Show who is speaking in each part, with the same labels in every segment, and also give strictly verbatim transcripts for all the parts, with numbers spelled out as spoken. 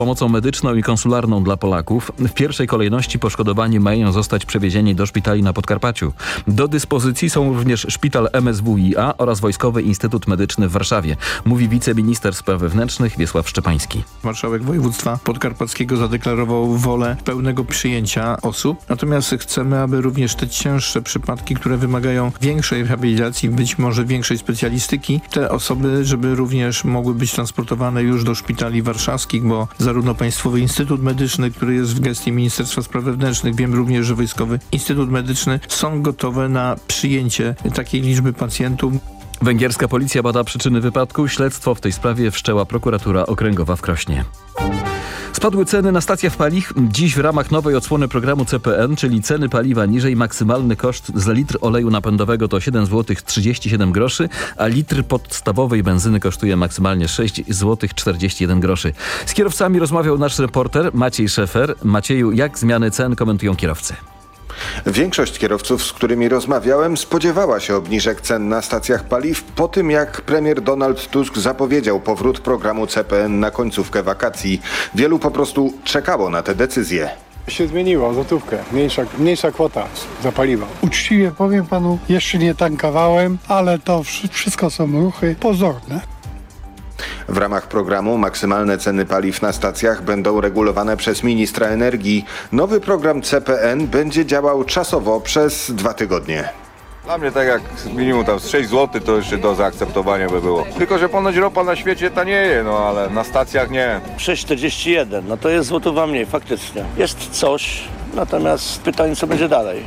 Speaker 1: Pomocą medyczną i konsularną dla Polaków. W pierwszej kolejności poszkodowani mają zostać przewiezieni do szpitali na Podkarpaciu. Do dyspozycji są również szpital M S W i A oraz Wojskowy Instytut Medyczny w Warszawie, mówi wiceminister spraw wewnętrznych Wiesław Szczepański.
Speaker 2: Marszałek województwa podkarpackiego zadeklarował wolę pełnego przyjęcia osób. Natomiast chcemy, aby również te cięższe przypadki, które wymagają większej rehabilitacji, być może większej specjalistyki, te osoby, żeby również mogły być transportowane już do szpitali warszawskich, bo zarówno Państwowy Instytut Medyczny, który jest w gestii Ministerstwa Spraw Wewnętrznych, wiem również, że Wojskowy Instytut Medyczny są gotowe na przyjęcie takiej liczby pacjentów.
Speaker 1: Węgierska policja bada przyczyny wypadku. Śledztwo w tej sprawie wszczęła prokuratura okręgowa w Krośnie. Spadły ceny na stacjach paliw. Dziś w ramach nowej odsłony programu C P N, czyli ceny paliwa niżej, maksymalny koszt za litr oleju napędowego to siedem złotych trzydzieści siedem groszy, a litr podstawowej benzyny kosztuje maksymalnie sześć złotych czterdzieści jeden groszy. Z kierowcami rozmawiał nasz reporter Maciej Szefer. Macieju, jak zmiany cen komentują kierowcy?
Speaker 3: Większość kierowców, z którymi rozmawiałem, spodziewała się obniżek cen na stacjach paliw po tym, jak premier Donald Tusk zapowiedział powrót programu C P N na końcówkę wakacji. Wielu po prostu czekało na te decyzje.
Speaker 4: Się zmieniło o złotówkę, mniejsza, mniejsza kwota za paliwo.
Speaker 5: Uczciwie powiem panu, jeszcze nie tankowałem, ale to wszystko są ruchy pozorne.
Speaker 3: W ramach programu maksymalne ceny paliw na stacjach będą regulowane przez ministra energii. Nowy program C P N będzie działał czasowo przez dwa tygodnie.
Speaker 6: Dla mnie tak jak minimum tam z sześć złotych to jeszcze do zaakceptowania by było. Tylko że ponoć ropa na świecie tanieje, no ale na stacjach nie.
Speaker 7: sześć czterdzieści jeden, no to jest złotówa mniej faktycznie. Jest coś, natomiast pytanie co będzie dalej.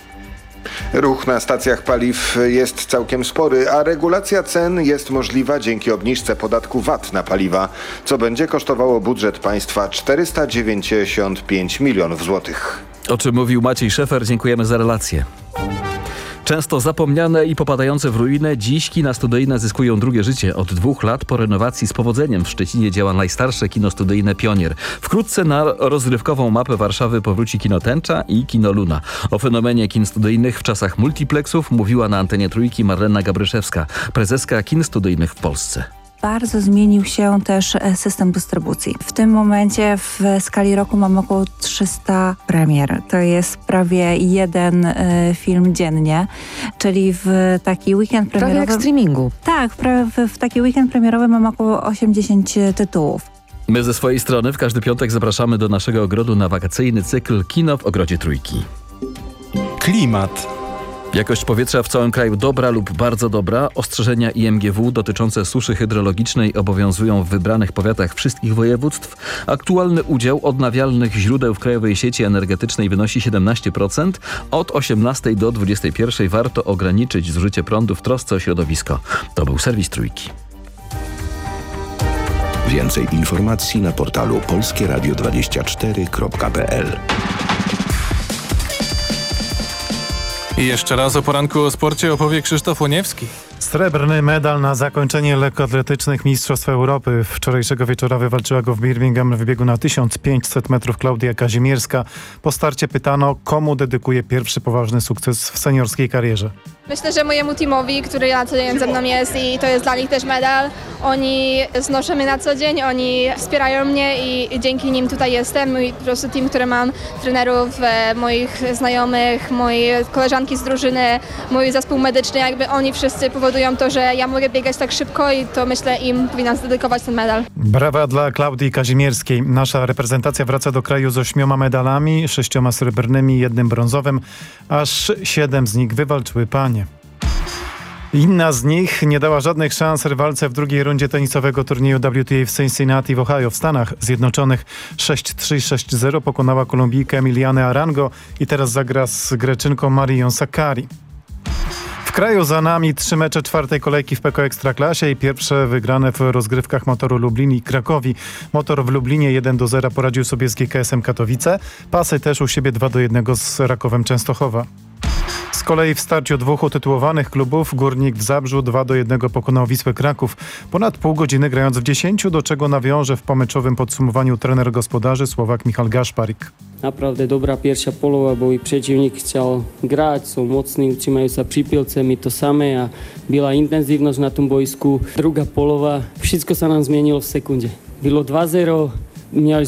Speaker 3: Ruch na stacjach paliw jest całkiem spory, a regulacja cen jest możliwa dzięki obniżce podatku V A T na paliwa, co będzie kosztowało budżet państwa czterysta dziewięćdziesiąt pięć milionów złotych.
Speaker 1: O czym mówił Maciej Szefer, dziękujemy za relację. Często zapomniane i popadające w ruinę, dziś kina studyjne zyskują drugie życie. Od dwóch lat po renowacji z powodzeniem w Szczecinie działa najstarsze kino studyjne Pionier. Wkrótce na rozrywkową mapę Warszawy powróci kino Tęcza i kino Luna. O fenomenie kin studyjnych w czasach multiplexów mówiła na antenie Trójki Marlena Gabryszewska, prezeska kin studyjnych w Polsce.
Speaker 8: Bardzo zmienił się też system dystrybucji. W tym momencie w skali roku mamy około trzysta premier. To jest prawie jeden y, film dziennie, czyli w taki weekend premierowy...
Speaker 9: Prawie jak streamingu.
Speaker 8: Tak, w, w taki weekend premierowy mamy około osiemdziesiąt tytułów.
Speaker 1: My ze swojej strony w każdy piątek zapraszamy do naszego ogrodu na wakacyjny cykl Kino w Ogrodzie Trójki.
Speaker 2: Klimat.
Speaker 1: Jakość powietrza w całym kraju dobra lub bardzo dobra. Ostrzeżenia I M G W dotyczące suszy hydrologicznej obowiązują w wybranych powiatach wszystkich województw. Aktualny udział odnawialnych źródeł w krajowej sieci energetycznej wynosi siedemnaście procent. Od osiemnastej do dwudziestej pierwszej warto ograniczyć zużycie prądu w trosce o środowisko. To był serwis Trójki.
Speaker 10: Więcej informacji na portalu polskie radio dwadzieścia cztery kropka p l.
Speaker 11: I jeszcze raz o poranku o sporcie opowie Krzysztof Łoniewski.
Speaker 12: Srebrny medal na zakończenie lekkoatletycznych Mistrzostw Europy. Wczorajszego wieczora wywalczyła go w Birmingham w biegu na tysiąc pięćset metrów Klaudia Kazimierska. Po starcie pytano, komu dedykuje pierwszy poważny sukces w seniorskiej karierze.
Speaker 13: Myślę, że mojemu teamowi, który na co dzień ze mną jest i to jest dla nich też medal. Oni znoszą mnie na co dzień, oni wspierają mnie i dzięki nim tutaj jestem. Mój po prostu team, który mam, trenerów, moich znajomych, moje koleżanki z drużyny, mój zespół medyczny, jakby oni wszyscy powodują to, że ja mogę biegać tak szybko i to myślę im powinnam zdedykować ten medal.
Speaker 12: Brawa dla Klaudii Kazimierskiej. Nasza reprezentacja wraca do kraju z ośmioma medalami, sześcioma srebrnymi, jednym brązowym, aż siedem z nich wywalczyły panie. Inna z nich nie dała żadnych szans rywalce w drugiej rundzie tenisowego turnieju W T A w Cincinnati w Ohio w Stanach Zjednoczonych. sześć trzy sześć zero pokonała Kolumbijkę Emilianę Arango i teraz zagra z Greczynką Marią Sakkari. W kraju za nami trzy mecze czwartej kolejki w P K O Ekstraklasie i pierwsze wygrane w rozgrywkach Motoru Lublin i Krakowi. Motor w Lublinie jeden do zera poradził sobie z G K S-em Katowice. Pasy też u siebie dwa do jednego z Rakowem Częstochowa. Z kolei w starciu dwóch utytułowanych klubów Górnik w Zabrzu dwa do jednego pokonał Wisłę Kraków. Ponad pół godziny grając w dziesięciu, do czego nawiąże w pomeczowym podsumowaniu trener gospodarzy Słowak Michal Gašparík.
Speaker 14: Naprawdę dobra pierwsza polowa, bo i przeciwnik chciał grać, są mocni, utrzymajú sa pri pilce, my to samé a byla intenzívnosť na tom boisku. Druga polowa, všetko sa nám zmienilo v sekunde. Bylo dva zero, Mieli